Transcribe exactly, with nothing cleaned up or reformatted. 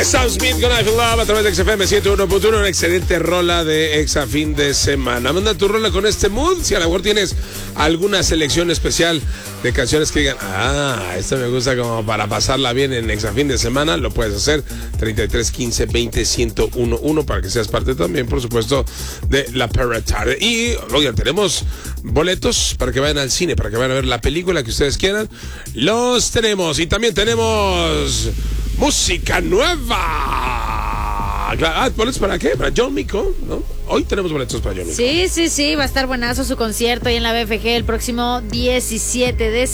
Sam Smith con I Feel Love a través de X F M ciento uno punto uno, una excelente rola de Exa fin de semana. Manda tu rola con este mood. Si a lo mejor tienes alguna selección especial de canciones que digan, ah, esta me gusta como para pasarla bien en Exa fin de semana, lo puedes hacer. treinta y tres quince veinte ciento uno para que seas parte también, por supuesto, de la Perra Tarde. Y, oigan, tenemos boletos para que vayan al cine, para que vayan a ver la película que ustedes quieran. Los tenemos. Y también tenemos música nueva. Ah, ¿boletos para qué? ¿Para John Mico? ¿No? Hoy tenemos boletos para John Mico. Sí, sí, sí, va a estar buenazo su concierto ahí en la B F G el próximo diecisiete de